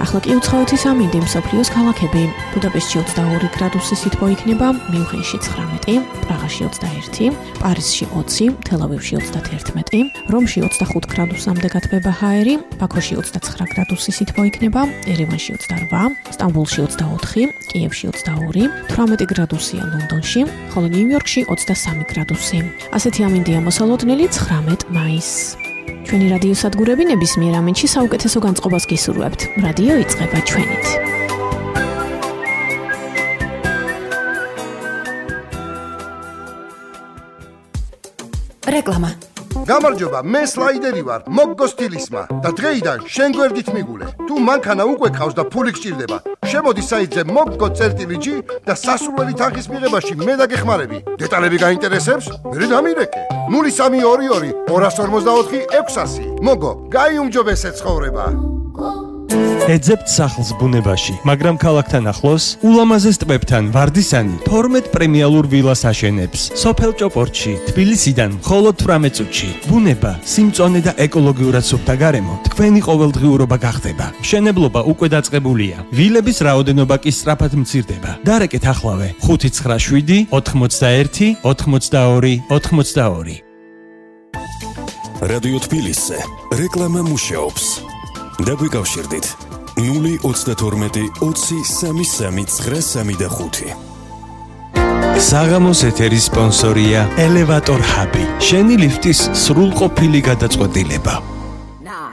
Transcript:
ახლა კი უცხოეთის ამინდი მსოფლიოს ქალაქები. ბუდაპეშტში 22 გრადუსი სითბო იქნება, მიუნხენში 19, პრაღაში 21, პარიზში 20, თელ-ავივში 31, რომში 25 გრადუსამდე გათბება ჰაერი, ბაქოში 29 გრადუსი სითბო იქნება, ერევანში 28, სტამბოლში 24, კიევში 22, 18 გრადუსია ლონდონში, ხოლო ნიუ-იორკში 23 გრადუსი. ასეთი ამინდია მოსალოდნელი 19 მაისს. ჩვენი რადიო სადგურები ნებისმიერ ამინდში საუკეთესო განწყობას გისურვებთ. რადიო იწყება ჩვენით. რეკლამა. გამარჯობა, მე სლაიდერი ვარ, მოგგო სტილისმა და დღეიდან შენ გვერდით მიგულე. თუ მანქანა უკვე ყავს და ფული გჭირდება, შემოდი საიტზე moggo.gi და სასურველი თანხის მიღებაში მე დაგეხმარები. დეტალები გაინტერესებს? მე დამირეკე. 0322 254 600. მოგო, გაიუმჯობესე ცხოვრება. ეძებთ სახლს ბუნებაში, მაგრამ ქალაქთან ახლოს, ულამაზეს ტბებთან ვარდისანი 12 პრემიალურ ვილას აშენებს. სოფელ ჭოპორტში, თბილისიდან მხოლოდ 18 წუთში. ბუნება, სიმწონე და ეკოლოგიურად სუფთა გარემო თქვენი ყოველდღიურობა გახდება. მშენებლობა უკვე დაწყებულია. ვილების რაოდენობა კი სწრაფად მცირდება. დარეკეთ ახლავე 597 81 82 82. რადიო თბილისზე რეკლამა მუშაობს. დაგვიკავშირდით 032 23 935. საღამოს ეთერის სპონსორია ელევატორ ჰაბი. შენი ლიფტის სრულყოფილი გადაწყვეტილება.